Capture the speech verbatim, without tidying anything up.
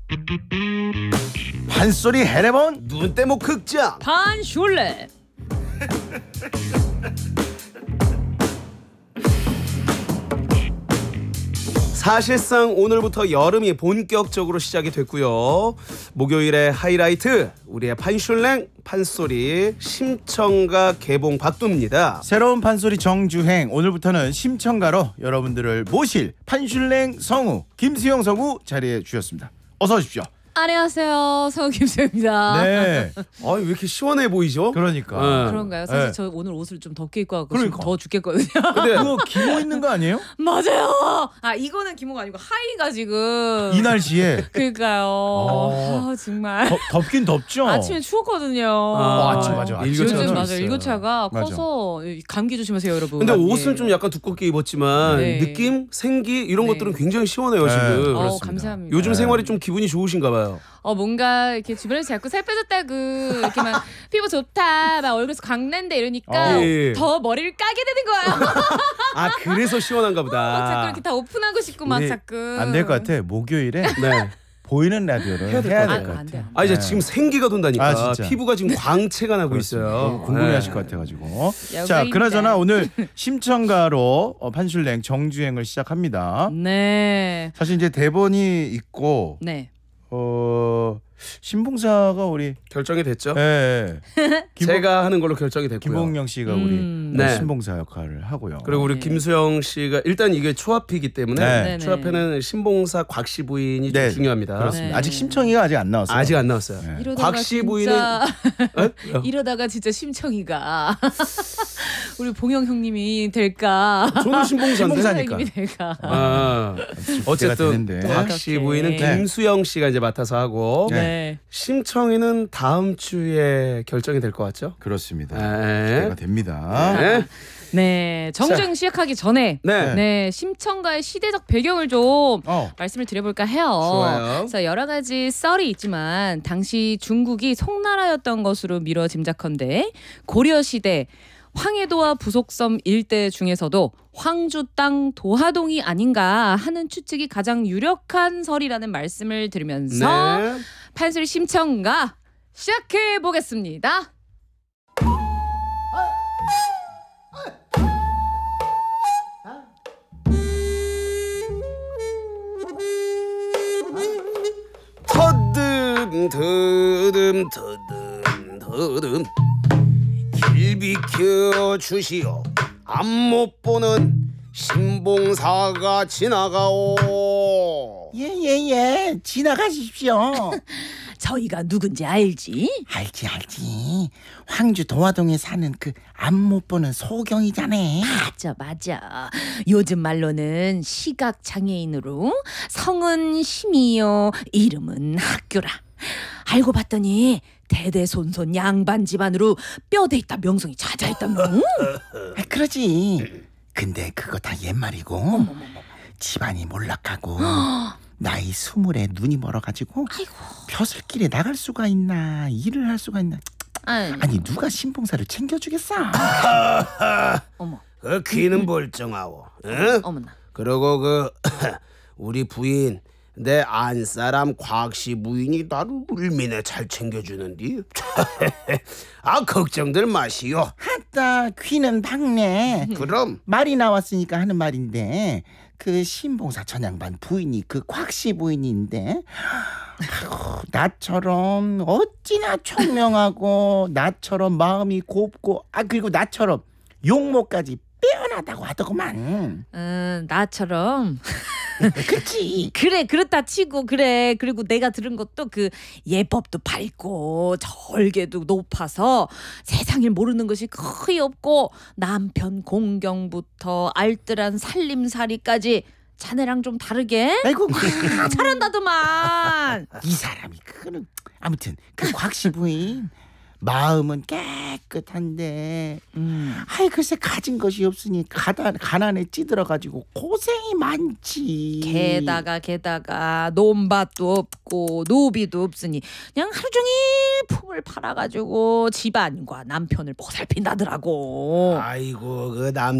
판소리 해레본 눈대목 극장 판슐레. 사실상 오늘부터 여름이 본격적으로 시작이 됐고요. 목요일의 하이라이트 우리의 판슐랭 판소리 심청가 개봉 박두입니다. 새로운 판소리 정주행 오늘부터는 심청가로 여러분들을 모실 판슐랭 성우 김수영 성우 자리해 주셨습니다. 어서 오십시오. 안녕하세요, 성우 김수영입니다. 네. 아, 왜 이렇게 시원해 보이죠? 그러니까. 네. 그런가요? 사실 네. 저 오늘 옷을 좀 덥게 입고 와서 그러니까. 더 죽겠거든요. 근데 그거 기모 있는 거 아니에요? 맞아요. 아 이거는 기모가 아니고 하이가 지금. 이 날씨에. 그러니까요. 어. 아 정말. 더, 덥긴 덥죠. 아침에 추웠거든요. 아, 맞죠, 맞아. 일교차도 요즘 있어요. 맞아요. 일교차가 맞아. 커서 감기 조심하세요, 여러분. 근데 예. 옷은 좀 약간 두껍게 입었지만 네. 느낌, 생기 이런 네. 것들은 굉장히 시원해요 네. 지금. 어, 그렇습니다. 감사합니다. 요즘 네. 생활이 좀 기분이 좋으신가 봐요. 어 뭔가 이렇게 주변에서 자꾸 살 빼졌다고 이렇게 막 피부 좋다, 막 얼굴에서 광난다 이러니까 어. 예. 더 머리를 까게 되는 거야. 아, 그래서 시원한가 어, 자꾸 보다. 이렇게 다 오픈하고 싶고 막 우리 자꾸. 안 될 것 같아. 목요일에 네. 보이는 라디오를 해야 해야 될 될 것 것 같아요. 안 돼, 같아. 안 돼. 아, 이제 네. 지금 생기가 돈다니까. 아, 진짜. 피부가 지금 광채가 나고 그렇습니다. 있어요. 너무 궁금해하실 네. 것 같아가지고. 여기가 자, 있네. 그나저나 오늘 심청가로 어, 판슐랭 정주행을 시작합니다. 네. 사실 이제 대본이 있고 네. 어 신봉사가 우리 결정이 됐죠? 예, 예. 김봉, 제가 하는 걸로 결정이 됐고요. 김봉영 씨가 우리 음. 네. 신봉사 역할을 하고요. 그리고 우리 네. 김수영 씨가 일단 이게 초합이기 때문에 네. 네네. 초합에는 신봉사 곽씨 부인이 네, 좀 중요합니다. 그렇습니다. 네. 아직 심청이가 아직 안 나왔어요. 아직 안 나왔어요. 네. 이러다가 곽씨 진짜 부인은 이러다가 진짜 심청이가 우리 봉영 형님이 될까? 저는 신봉사인데. 신봉사니까. 형님이 될까? 아, 어쨌든 되는데. 곽씨 어떡해. 부인은 네. 김수영 씨가 이제 맡아서 하고 네. 심청이는 다음 주에 결정이 될 것 같죠? 그렇습니다. 네. 기대가 됩니다. 네. 네. 정정 시작하기 전에 네. 네, 심청가의 시대적 배경을 좀 어, 말씀을 드려볼까 해요. 좋아요. 그래서 여러 가지 썰이 있지만 당시 중국이 송나라였던 것으로 미뤄 짐작컨대 고려 시대 황해도와 부속섬 일대 중에서도 황주 땅 도하동이 아닌가 하는 추측이 가장 유력한 설이라는 말씀을 드리면서 네. 판소리 심청가 시작해 보겠습니다. 터듬 터듬 터듬 터듬 길 비켜 주시오. 앞 못 보는 신봉사가 지나가오. 예예예 지나가십시오. 저희가 누군지 알지? 알지 알지. 황주 도화동에 사는 그 앞 못 보는 소경이잖아. 맞아 맞아. 요즘 말로는 시각 장애인으로 성은 심이요 이름은 학교라. 알고 봤더니 대대손손 양반 집안으로 뼈대 있다 명성이 자자했다며. 아, 그러지. 근데 그거 다 옛말이고 집안이 몰락하고 나이 스물에 눈이 멀어가지고 아이고. 벼슬길에 나갈 수가 있나 일을 할 수가 있나. 아이, 아니 누가 신봉사를 챙겨주겠어. 어머 그 귀는 멀쩡하오. 응? 어머나. 그리고 그 우리 부인 내 안사람 곽씨 부인이 나를 물미네 잘 챙겨주는디. 아, 걱정들 마시오. 아따 귀는 박네. 그럼 말이 나왔으니까 하는 말인데 그 신봉사 전양반 부인이 그 곽씨 부인인데 아이고, 나처럼 어찌나 총명하고 나처럼 마음이 곱고 아 그리고 나처럼 용모까지 빼어나다고 하더구만. 음 나처럼. 그치? 그래 그렇다 치고 그래. 그리고 내가 들은 것도 그 예법도 밝고 절개도 높아서 세상을 모르는 것이 거의 없고 남편 공경부터 알뜰한 살림살이까지 자네랑 좀 다르게 아이고 잘한다더만. 이 사람이 그거는 아무튼 그 곽씨 부인 마음은 깨끗한데 음. 아이 글쎄 가진 것이 없으니 가다, 가난에 찌들어가지고 고생이 많지. 게다가 게다가 논밭도 없고 노비도 없으니 그냥 하루 종일 품을 팔아가지고 집안과 남편을 보살핀다더라고. 아이고 그 남